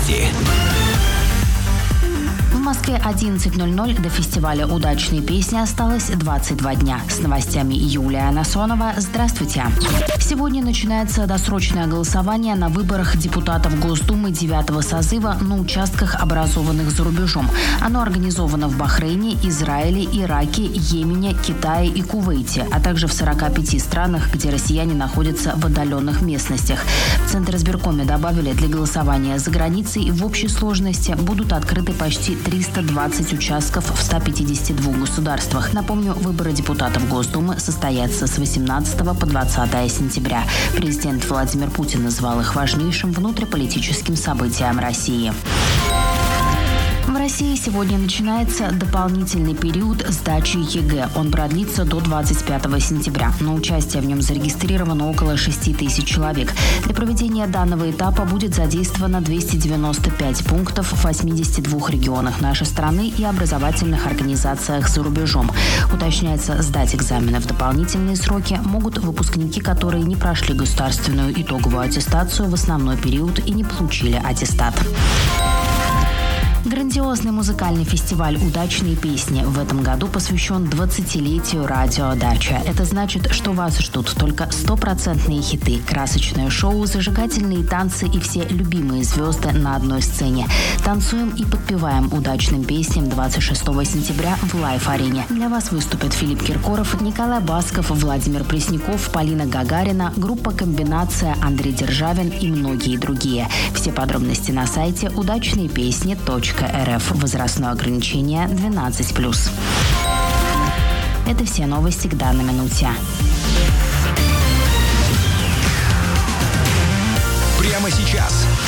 Новости. В Москве 11:00 до фестиваля «Удачные песни» осталось 22 дня. С новостями Юлия Насонова. Здравствуйте. Сегодня начинается досрочное голосование на выборах депутатов Госдумы 9-го созыва на участках, образованных за рубежом. Оно организовано в Бахрейне, Израиле, Ираке, Йемене, Китае и Кувейте, а также в 45 странах, где россияне находятся в отдаленных местностях. В Центризбиркоме добавили, для голосования за границей в общей сложности будут открыты почти 320 участков в 152 государствах. Напомню, выборы депутатов Госдумы состоятся с 18 по 20 сентября. Президент Владимир Путин назвал их важнейшим внутриполитическим событием России. В России сегодня начинается дополнительный период сдачи ЕГЭ. Он продлится до 25 сентября. На участие в нем зарегистрировано около 6 тысяч человек. Для проведения данного этапа будет задействовано 295 пунктов в 82 регионах нашей страны и образовательных организациях за рубежом. Уточняется, сдать экзамены в дополнительные сроки могут выпускники, которые не прошли государственную итоговую аттестацию в основной период и не получили аттестат. Грандиозный музыкальный фестиваль «Удачные песни» в этом году посвящен 20-летию радио «Дача». Это значит, что вас ждут только 100% хиты, красочное шоу, зажигательные танцы и все любимые звезды на одной сцене. Танцуем и подпеваем удачным песням 26 сентября в Лайф-арене. Для вас выступят Филипп Киркоров, Николай Басков, Владимир Пресняков, Полина Гагарина, группа «Комбинация», Андрей Державин и многие другие. Все подробности на сайте удачныепесни.рф. Возрастное ограничение 12+. Это все новости к данной минуте. Прямо сейчас.